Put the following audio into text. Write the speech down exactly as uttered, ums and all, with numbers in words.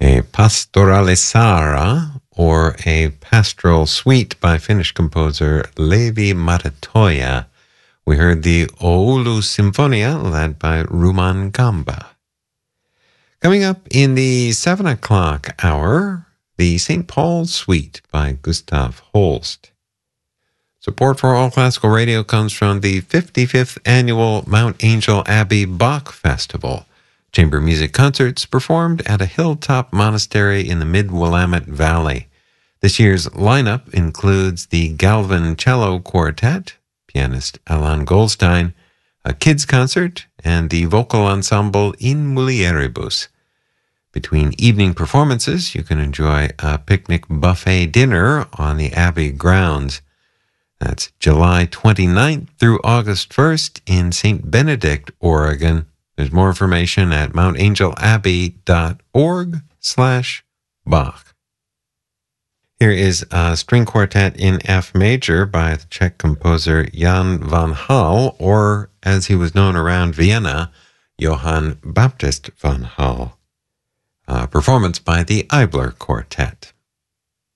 a pastorale Sara, or a pastoral suite by Finnish composer Levi Matatoja. We heard the Oulu Symphonia, led by Ruman Gamba. Coming up in the seven o'clock hour, the Saint Paul Suite by Gustav Holst. Support for All Classical Radio comes from the fifty-fifth Annual Mount Angel Abbey Bach Festival. Chamber music concerts performed at a hilltop monastery in the Mid-Willamette Valley. This year's lineup includes the Galvin Cello Quartet, pianist Alan Goldstein, a kids concert, and the vocal ensemble In Mulieribus. Between evening performances, you can enjoy a picnic buffet dinner on the Abbey grounds. That's July twenty-ninth through August first in Saint Benedict, Oregon. There's more information at mountangelabbey.org slash Bach. Here is a string quartet in F major by the Czech composer Jan van Hal, or as he was known around Vienna, Johann Baptist van Hal. A performance by the Eibler Quartet.